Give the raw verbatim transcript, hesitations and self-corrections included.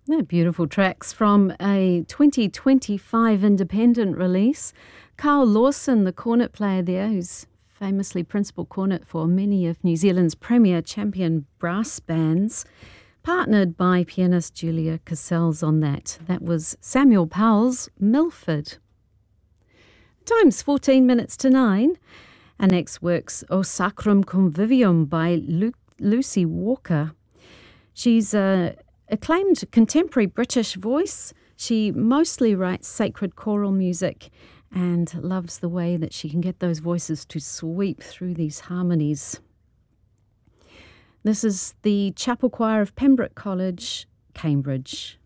They're beautiful tracks from a twenty twenty-five independent release. Carl Lawson, the cornet player there, who's famously principal cornet for many of New Zealand's premier champion brass bands, partnered by pianist Julia Cassells on that. That was Samuel Powell's Milford. Time's fourteen minutes to nine. Our next work's O Sacrum Convivium by Lu- Lucy Walker. She's a acclaimed contemporary British voice. She mostly writes sacred choral music and loves the way that she can get those voices to sweep through these harmonies. This is the Chapel Choir of Pembroke College, Cambridge.